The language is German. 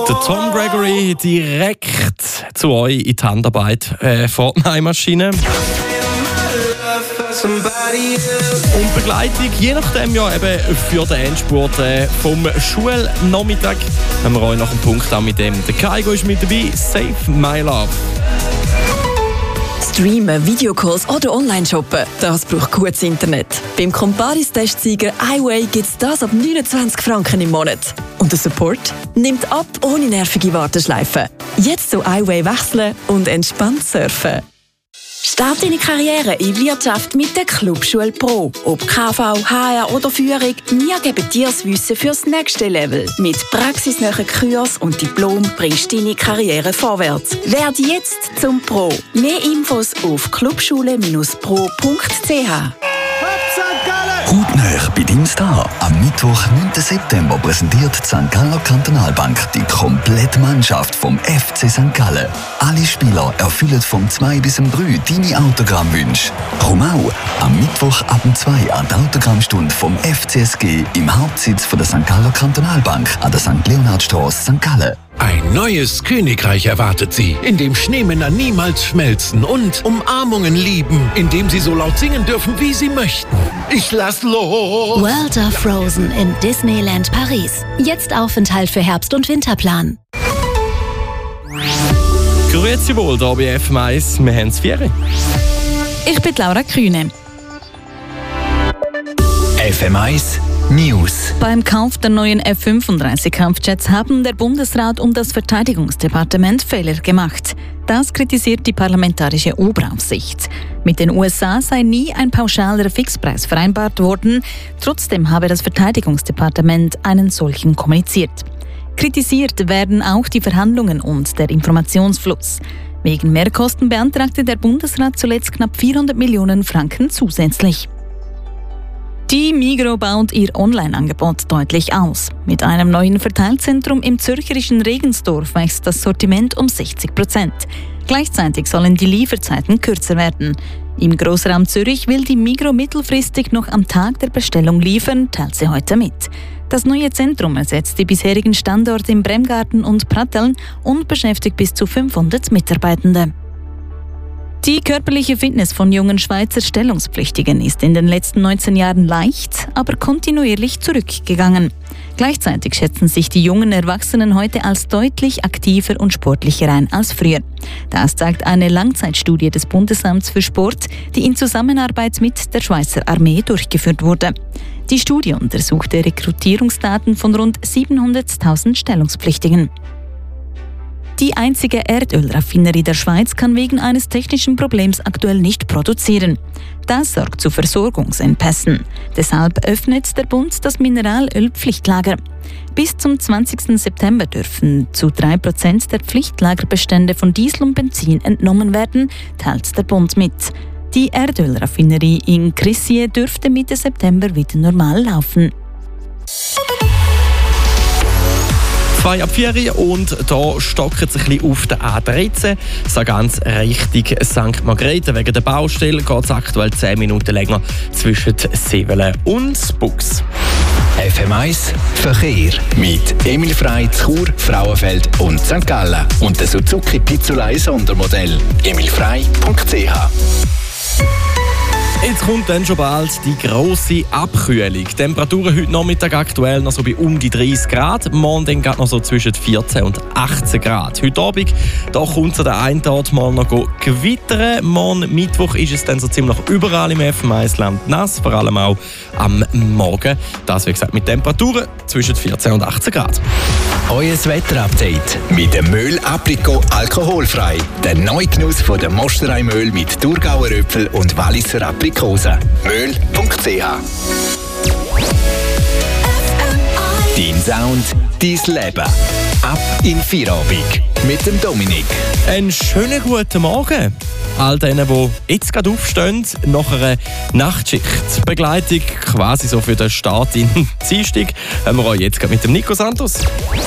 Der Tom Gregory direkt zu euch in die Handarbeit vor der Nähmaschine. Und Begleitung, je nachdem ja eben für den Endspurt vom Schulnachmittag, haben wir euch nach dem Punkt auch mit dem. Der Kaigo ist mit dabei, Save My Love. Streamen, Videocalls oder Online-Shoppen, das braucht gutes Internet. Beim Comparis-Testsieger iWay gibt es das ab 29 Franken im Monat. Und der Support nimmt ab ohne nervige Warteschleifen. Jetzt zu iWay wechseln und entspannt surfen. Start deine Karriere in Wirtschaft mit der Clubschule Pro. Ob KV, HR oder Führung, wir geben dir das Wissen fürs nächste Level. Mit praxisnahen Kurs und Diplom bringst du deine Karriere vorwärts. Werde jetzt zum Pro. Mehr Infos auf clubschule-pro.ch. Hautnah bei deinem Star. Am Mittwoch, 9. September, präsentiert die St. Galler Kantonalbank die komplette Mannschaft vom FC St. Gallen. Alle Spieler erfüllen vom 2 bis 3 deine Autogrammwünsche. Komm auch am Mittwoch ab 2 an die Autogrammstunde vom FCSG im Hauptsitz von der St. Galler Kantonalbank an der St. Leonhardstraße, St. Gallen. Ein neues Königreich erwartet Sie, in dem Schneemänner niemals schmelzen und Umarmungen lieben, in dem Sie so laut singen dürfen, wie Sie möchten. Ich lass los! World of Frozen in Disneyland Paris. Jetzt Aufenthalt für Herbst- und Winterplan. Grüezi wohl, hier bei FM1, wir haben es 4. Ich bin Laura Kühne. FM1 News. Beim Kauf der neuen F-35-Kampfjets haben der Bundesrat und das Verteidigungsdepartement Fehler gemacht. Das kritisiert die Parlamentarische Oberaufsicht. Mit den USA sei nie ein pauschaler Fixpreis vereinbart worden. Trotzdem habe das Verteidigungsdepartement einen solchen kommuniziert. Kritisiert werden auch die Verhandlungen und der Informationsfluss. Wegen Mehrkosten beantragte der Bundesrat zuletzt knapp 400 Millionen Franken zusätzlich. Die Migros baut ihr Online-Angebot deutlich aus. Mit einem neuen Verteilzentrum im zürcherischen Regensdorf wächst das Sortiment um 60%. Gleichzeitig sollen die Lieferzeiten kürzer werden. Im Grossraum Zürich will die Migros mittelfristig noch am Tag der Bestellung liefern, teilt sie heute mit. Das neue Zentrum ersetzt die bisherigen Standorte in Bremgarten und Pratteln und beschäftigt bis zu 500 Mitarbeitende. Die körperliche Fitness von jungen Schweizer Stellungspflichtigen ist in den letzten 19 Jahren leicht, aber kontinuierlich zurückgegangen. Gleichzeitig schätzen sich die jungen Erwachsenen heute als deutlich aktiver und sportlicher ein als früher. Das zeigt eine Langzeitstudie des Bundesamts für Sport, die in Zusammenarbeit mit der Schweizer Armee durchgeführt wurde. Die Studie untersuchte Rekrutierungsdaten von rund 700.000 Stellungspflichtigen. Die einzige Erdölraffinerie der Schweiz kann wegen eines technischen Problems aktuell nicht produzieren. Das sorgt zu Versorgungsengpässen. Deshalb öffnet der Bund das Mineralölpflichtlager. Bis zum 20. September dürfen zu 3% der Pflichtlagerbestände von Diesel und Benzin entnommen werden, teilt der Bund mit. Die Erdölraffinerie in Crissier dürfte Mitte September wieder normal laufen. 2 ab 4 und da stockt es ein bisschen auf der A13. So ganz Richtung St. Margrethe. Wegen der Baustelle geht es aktuell 10 Minuten länger zwischen Sevelen und Bux. FM1 Verkehr mit Emil Frey, Chur, Frauenfeld und St. Gallen und der Suzuki Pizzolei Sondermodell. emilfrey.ch. Jetzt kommt dann schon bald die grosse Abkühlung. Die Temperaturen heute Nachmittag aktuell noch so bei um die 30 Grad. Morgen dann geht noch so zwischen 14 und 18 Grad. Heute Abend da kommt es an der einen Ort mal noch gewittern. Morgen Mittwoch ist es dann so ziemlich überall im FM1-Land nass, vor allem auch am Morgen. Das wie gesagt mit Temperaturen zwischen 14 und 18 Grad. Euer Wetterupdate mit dem Möhl Aprikot alkoholfrei. Der neue Genuss von der Mosterei-Möhl mit Thurgauer Äpfel und Walliser Aprikosen. Möhl.ch. Dein Sound, dein Leben. Ab in Feierabend mit dem Dominik. Einen schönen guten Morgen all denen, die jetzt gerade aufstehen, nach einer Nachtschicht. Begleitung quasi so für den Start in die Dienstag haben wir euch jetzt gerade mit dem Nico Santos.